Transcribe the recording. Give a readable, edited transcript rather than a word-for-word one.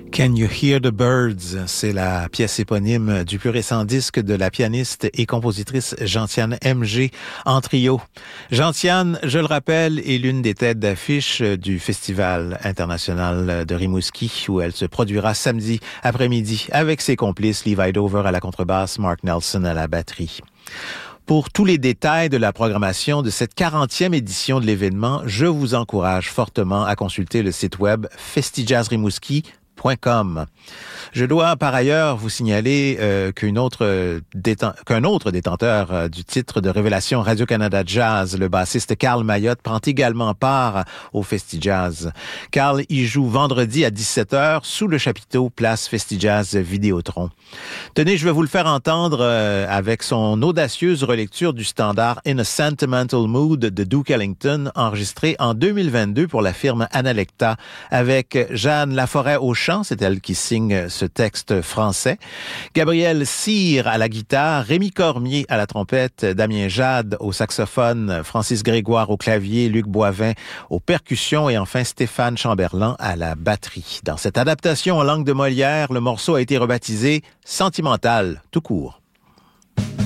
Can You Hear the Birds? C'est la pièce éponyme du plus récent disque de la pianiste et compositrice Gentiane MG en trio. Gentiane, je le rappelle, est l'une des têtes d'affiche du Festival international de Rimouski où elle se produira samedi après-midi avec ses complices Levi Dover à la contrebasse, Mark Nelson à la batterie. Pour tous les détails de la programmation de cette 40e édition de l'événement, je vous encourage fortement à consulter le site web festijazzrimouski.com. Je dois par ailleurs vous signaler qu'un autre détenteur du titre de révélation Radio-Canada Jazz, le bassiste Carl Mayotte, prend également part au FestiJazz. Carl y joue vendredi à 17h sous le chapiteau Place FestiJazz Vidéotron. Tenez, je vais vous le faire entendre avec son audacieuse relecture du standard In a Sentimental Mood de Duke Ellington, enregistré en 2022 pour la firme Analecta, avec Jeanne Laforêt au chant, c'est elle qui signe ce texte français, Gabriel Cyr à la guitare, Rémi Cormier à la trompette, Damien Jade au saxophone, Francis Grégoire au clavier, Luc Boivin aux percussions et enfin Stéphane Chamberlain à la batterie. Dans cette adaptation en langue de Molière, le morceau a été rebaptisé Sentimental, tout court.